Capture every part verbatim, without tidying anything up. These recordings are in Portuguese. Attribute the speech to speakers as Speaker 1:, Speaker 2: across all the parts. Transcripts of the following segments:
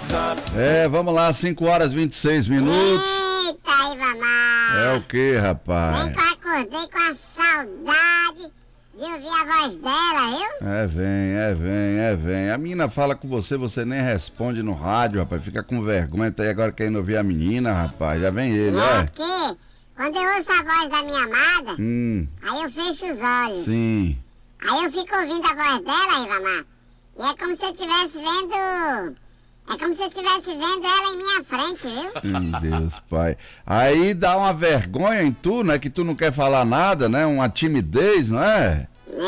Speaker 1: É, vamos lá, cinco horas e vinte e seis minutos.
Speaker 2: Eita, Ivamar!
Speaker 1: É o que, rapaz?
Speaker 2: Vem que eu acordei com a saudade de ouvir a voz dela, viu?
Speaker 1: É, vem, é, vem, é, vem. A menina fala com você, você nem responde no rádio, rapaz. Fica com vergonha, tá aí agora querendo ouvir a menina, rapaz. Já vem ele,
Speaker 2: É
Speaker 1: é?
Speaker 2: porque quando eu ouço a voz da minha amada,
Speaker 1: Hum,
Speaker 2: aí eu fecho os olhos.
Speaker 1: sim.
Speaker 2: Aí eu fico ouvindo a voz dela, Ivamar. E é como se eu estivesse vendo... É como se eu estivesse vendo ela em minha frente, viu?
Speaker 1: Meu Deus, pai. Aí dá uma vergonha em tu, né? Que tu não quer falar nada, né? Uma timidez, não é?
Speaker 2: É,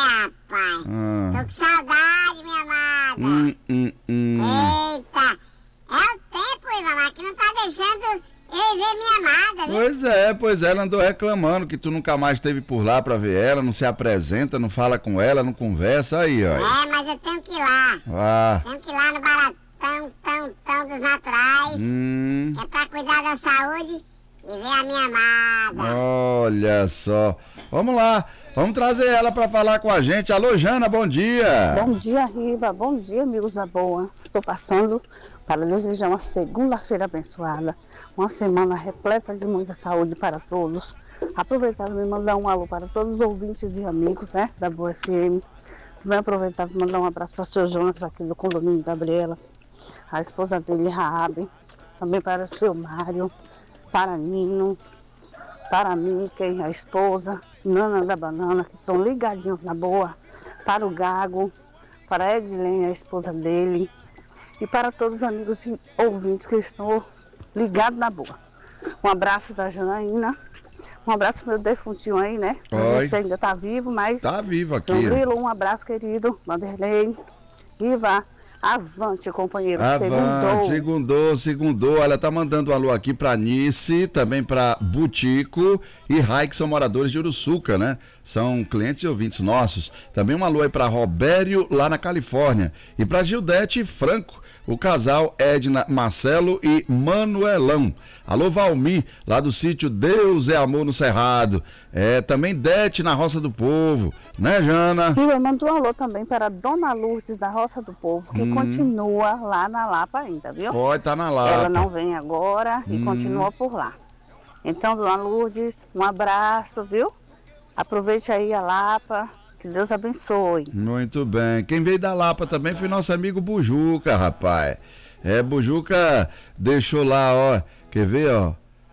Speaker 2: rapaz.
Speaker 1: Ah.
Speaker 2: Tô com saudade, minha amada.
Speaker 1: Hum, hum, hum.
Speaker 2: Eita. É o tempo, Ivamar, que não tá deixando eu ver minha amada, viu?
Speaker 1: Pois é, pois é, ela andou reclamando que tu nunca mais esteve por lá pra ver ela, não se apresenta, não fala com ela, não conversa, aí, ó.
Speaker 2: É, mas eu tenho que ir lá.
Speaker 1: Ah,
Speaker 2: Tenho que ir lá no Baratão, tão, tão dos naturais.
Speaker 1: hum,
Speaker 2: Que é pra cuidar da saúde e ver a minha amada.
Speaker 1: olha só. Vamos lá, vamos trazer ela pra falar com a gente. Alô, Jana, bom dia.
Speaker 3: Bom dia, Riva. Bom dia, amigos da boa. Estou passando para desejar uma segunda-feira abençoada, uma semana repleta de muita saúde para todos. Aproveitar e mandar um alô para todos os ouvintes e amigos, né, da Boa F M. Também aproveitar e mandar um abraço para o seu Jonas aqui do condomínio Gabriela, a esposa dele, Raabe, também para o seu Mário, para Nino, para a Mickey, a esposa, Nana da Banana, que estão ligadinhos na boa, para o Gago, para a Edilene, a esposa dele, e para todos os amigos e ouvintes que estão ligados na boa. Um abraço da Janaína, um abraço pro meu defuntinho aí, né?
Speaker 1: Oi.
Speaker 3: Você ainda tá vivo, mas...
Speaker 1: Tá vivo aqui.
Speaker 3: João Grilo, um abraço, querido, Vanderlei, Riva, avante, companheiro,
Speaker 1: Avante,
Speaker 3: segundou.
Speaker 1: segundou, segundou. Ela tá mandando um alô aqui pra Nice, também pra Butico e Rai, que são moradores de Uruçuca, né? São clientes e ouvintes nossos. Também um alô aí pra Robério, lá na Califórnia. E pra Gildete Franco, o casal Edna Marcelo e Manuelão. Alô, Valmir, lá do sítio Deus é Amor no Cerrado. É, também Dete na Roça do Povo, né, Jana?
Speaker 3: E eu mando um alô também para Dona Lourdes da Roça do Povo, que
Speaker 1: Hum.
Speaker 3: continua lá na Lapa ainda, viu?
Speaker 1: Pode tá na Lapa.
Speaker 3: Ela não vem agora e
Speaker 1: Hum.
Speaker 3: continua por lá. Então, Dona Lourdes, um abraço, viu? Aproveite aí a Lapa, que Deus abençoe.
Speaker 1: Muito bem. Quem veio da Lapa também foi nosso amigo Bujuca, rapaz. É, Bujuca deixou lá, ó. Quer ver, ó?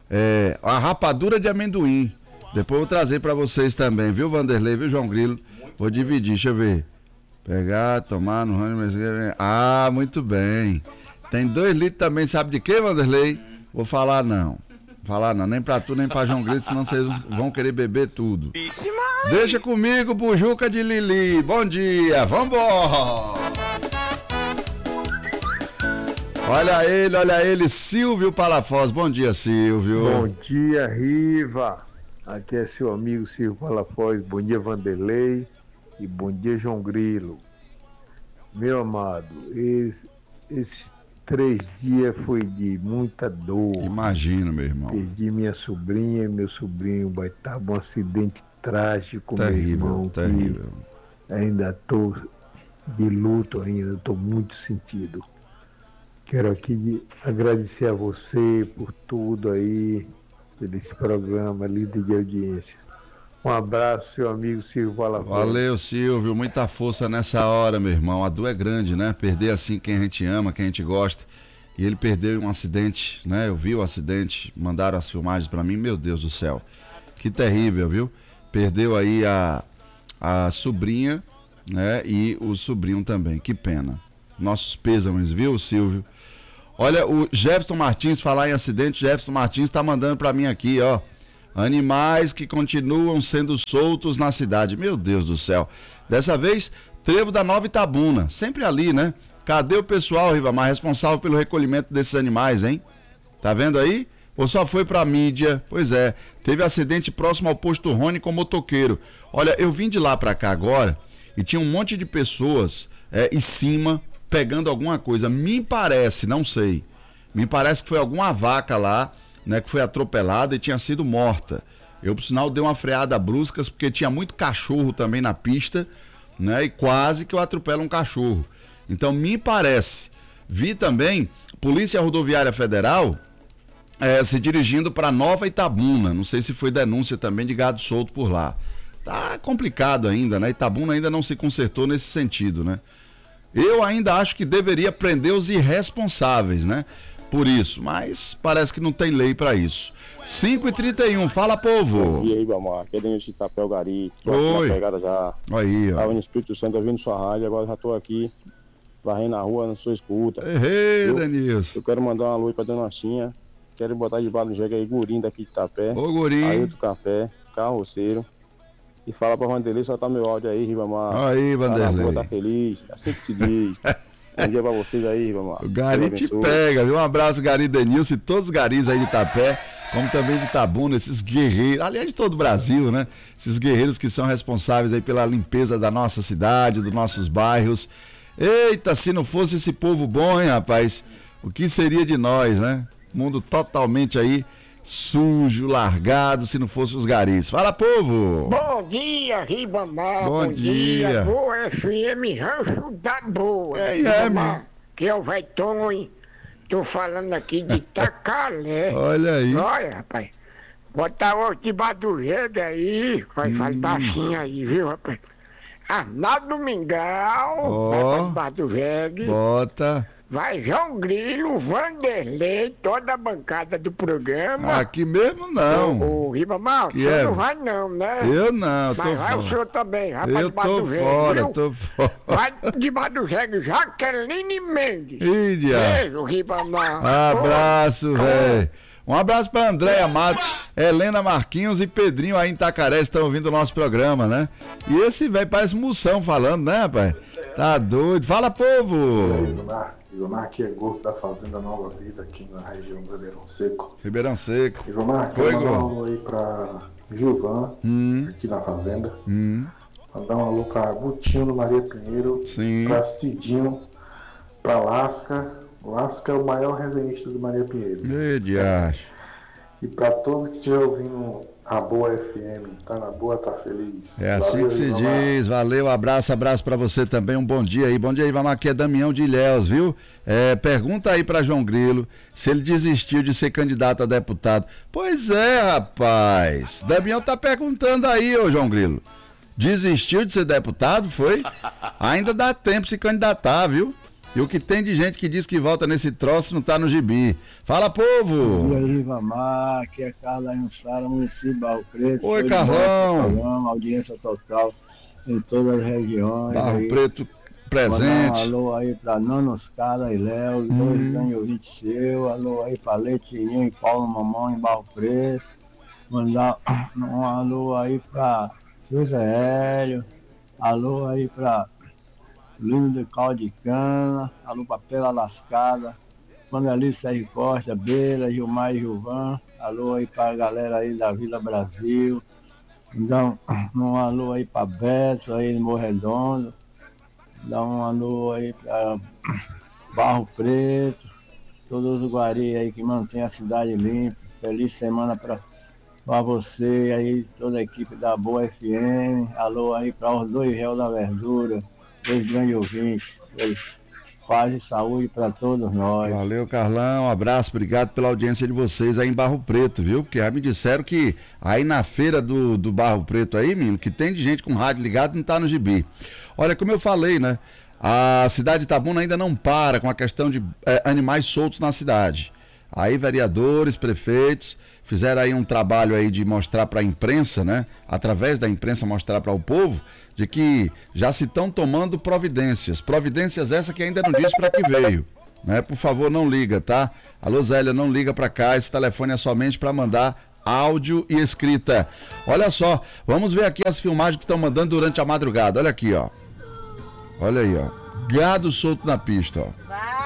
Speaker 1: É, a rapadura de amendoim. Depois eu vou trazer pra vocês também, viu, Vanderlei, viu, João Grilo? Vou dividir, deixa eu ver. Pegar, tomar no ranho, mas... Ah, muito bem. Tem dois litros também, sabe de quê, Vanderlei? Vou falar não. Falar não, nem pra tu, nem pra João Grilo, senão vocês vão querer beber tudo. Deixa comigo, Bujuca de Lili. Bom dia, vambora! Olha ele, olha ele, Silvio Palafoz. Bom dia, Silvio.
Speaker 4: Bom dia, Riva. Aqui é seu amigo Silvio Palafoz. Bom dia, Vanderlei. E bom dia, João Grilo. Meu amado, esse, esses três dias foi de muita dor.
Speaker 1: Imagino, meu irmão.
Speaker 4: Perdi minha sobrinha, meu sobrinho Baitaba, um acidente trágico,
Speaker 1: Terrível,
Speaker 4: meu irmão.
Speaker 1: terrível.
Speaker 4: Que ainda estou de luto ainda, estou muito sentido. Quero aqui agradecer a você por tudo aí, por esse programa, líder de audiência. Um abraço, seu amigo Silvio Palafoz.
Speaker 1: Valeu, Silvio. Muita força nessa hora, meu irmão. A dor é grande, né? Perder assim quem a gente ama, quem a gente gosta. E ele perdeu em um acidente, né? Eu vi o acidente, mandaram as filmagens pra mim. Meu Deus do céu. Que terrível, viu? Perdeu aí a, a sobrinha, né? E o sobrinho também. Que pena. Nossos pêsames, viu, Silvio? Olha, o Jefferson Martins, falar em acidente, Jefferson Martins tá mandando pra mim aqui, ó. Animais que continuam sendo soltos na cidade. Meu Deus do céu. Dessa vez, trevo da Nova Itabuna. Sempre ali, né? Cadê o pessoal, Ribamar, responsável pelo recolhimento desses animais, hein? Tá vendo aí? Ou só foi pra mídia? Pois é. Teve acidente próximo ao posto Rony com motoqueiro. Olha, eu vim de lá pra cá agora e tinha um monte de pessoas é, em cima pegando alguma coisa. Me parece, não sei. Me parece que foi alguma vaca lá, né, que foi atropelada e tinha sido morta. Eu, por sinal, dei uma freada brusca porque tinha muito cachorro também na pista, né, e quase que eu atropelo um cachorro. Então, me parece, Vi também Polícia Rodoviária Federal é, se dirigindo para Nova Itabuna. Não sei se foi denúncia também de gado solto por lá. Tá complicado ainda, né? Itabuna ainda não se consertou nesse sentido, né? Eu ainda acho que deveria prender os irresponsáveis, né? Por isso, mas parece que não tem lei para isso. cinco e trinta e um, fala, povo.
Speaker 5: E aí, Bamar, aqui é Denilson de Tapel Gari. Tô
Speaker 1: Oi.
Speaker 5: aqui na pegada já.
Speaker 1: Aí, ó.
Speaker 5: Tava no Espírito Santo ouvindo sua rádio, agora já tô aqui, varrendo na rua, na sua escuta.
Speaker 1: Errei,
Speaker 5: eu,
Speaker 1: Denilson.
Speaker 5: Eu quero mandar uma luz pra Dona Chinha. Quero botar de bala no jegue aí, Gurim daqui de Tapé.
Speaker 1: Ô, Gurim.
Speaker 5: Ailton Café, carroceiro. E fala pra Vanderlei soltar meu áudio aí, Ribamar.
Speaker 1: Aí, Vanderlei.
Speaker 5: Tá na rua, tá feliz, assim que se diz. Bom dia pra vocês aí, Ribamar.
Speaker 1: O Gari te pega, viu? Um abraço, Gari Denilson e todos os garis aí de Itapé, como também de Itabuna, esses guerreiros, aliás, de todo o Brasil, né? Esses guerreiros que são responsáveis aí pela limpeza da nossa cidade, dos nossos bairros. Eita, se não fosse esse povo bom, hein, rapaz? O que seria de nós, né? Mundo totalmente aí sujo, largado, se não fosse os garis. Fala, povo!
Speaker 6: Bom dia, Ribamar.
Speaker 1: Bom, Bom dia. dia.
Speaker 6: Boa F M, Rancho da Boa.
Speaker 1: É,
Speaker 6: Ribamar,
Speaker 1: é,
Speaker 6: que é o Vaiton. Tô falando aqui de Tacalé.
Speaker 1: Olha aí.
Speaker 6: Olha, rapaz. Botar o debaixo do jegue aí. Vai, hum. Fala baixinho aí, viu, rapaz? Arnaldo Mingau.
Speaker 1: Ó.
Speaker 6: Oh, debaixo do jegue.
Speaker 1: Bota.
Speaker 6: Vai João Grilo, Vanderlei, toda a bancada do programa.
Speaker 1: Aqui mesmo não.
Speaker 6: O, o Ribamar, o senhor é? Não vai não, né?
Speaker 1: Eu não, tô
Speaker 6: Mas vai
Speaker 1: fora.
Speaker 6: O senhor também, vai pra
Speaker 1: eu
Speaker 6: debaixo
Speaker 1: tô
Speaker 6: do jegue,
Speaker 1: fora,
Speaker 6: viu?
Speaker 1: tô fora.
Speaker 6: Vai debaixo do jegue, Jaqueline Mendes.
Speaker 1: Ilha.
Speaker 6: Beijo, Ribamar.
Speaker 1: Abraço, velho. Um abraço pra Andréia Matos, Helena Marquinhos e Pedrinho aí em Itacaré, estão ouvindo o nosso programa, né? E esse velho parece Moção falando, né, rapaz? Tá doido. Fala, povo!
Speaker 7: Ribamar, aqui é Gordo da Fazenda Nova Vida, aqui na região do Ribeirão Seco.
Speaker 1: Ribeirão Seco.
Speaker 7: Ribamar, quero mandar um alô aí pra Gilvan, hum. aqui na Fazenda.
Speaker 1: Hum.
Speaker 7: Mandar um alô pra Gutinho do Maria Pinheiro.
Speaker 1: Sim.
Speaker 7: Pra Cidinho, pra Lasca. Lasca é o maior resenhista do Maria Pinheiro.
Speaker 1: Meu Deus.
Speaker 7: E pra todos que estiverem ouvindo a Boa F M, tá na boa, tá feliz.
Speaker 1: É assim Valeu, que se Ribamar. Diz. Valeu, abraço, abraço pra você também, um bom dia aí. Bom dia aí, Ribamar, aqui é Damião de Ilhéus, viu? É, pergunta aí pra João Grilo se ele desistiu de ser candidato a deputado. Pois é, rapaz. Damião tá perguntando aí, ô João Grilo. Desistiu de ser deputado, foi? Ainda dá tempo de se candidatar, viu? E o que tem de gente que diz que volta nesse troço não tá no gibi. Fala, povo!
Speaker 8: Bom dia, Ribamar, aqui é Carlos Anhussara, município de Barro Preto.
Speaker 1: Oi, Carlão!
Speaker 8: Programa, audiência total em todas as regiões.
Speaker 1: Barro aí. Preto presente.
Speaker 8: Mandar um alô aí pra Nanos Cara e Léo, hum. dois grandes ouvintes seu. Alô aí pra Leitinho e Paulo Mamão em Barro Preto. Mandar um alô aí pra José Hélio. Alô aí pra Lino de Caldo de Cana, alô pra Pela Lascada, Manelise Sérgio Costa, Beira, Gilmar e Gilvan, alô aí pra galera aí da Vila Brasil, então, um alô aí pra Beto aí no Morredondo, dá um alô aí pra Barro Preto, todos os guaris aí que mantém a cidade limpa, feliz semana pra, pra você aí, toda a equipe da Boa F M, alô aí pra os dois réus da verdura, dois grandes ouvintes, paz e saúde para todos nós.
Speaker 1: Valeu, Carlão, um abraço, obrigado pela audiência de vocês aí em Barro Preto, viu? Porque já me disseram que aí na feira do, do Barro Preto aí, menino, que tem de gente com rádio ligado não tá no gibi. Olha, como eu falei, né? A cidade de Itabuna ainda não para com a questão de é, animais soltos na cidade. Aí vereadores, prefeitos fizeram aí um trabalho aí de mostrar para a imprensa, né? Através da imprensa mostrar para o povo de que já se estão tomando providências. Providências essa que ainda não disse para que veio, né? Por favor, não liga, tá? Alô, Zélia, não liga para cá, esse telefone é somente para mandar áudio e escrita. Olha só, vamos ver aqui as filmagens que estão mandando durante a madrugada. Olha aqui, ó. Olha aí, ó. Gado solto na pista, ó.
Speaker 2: Vai.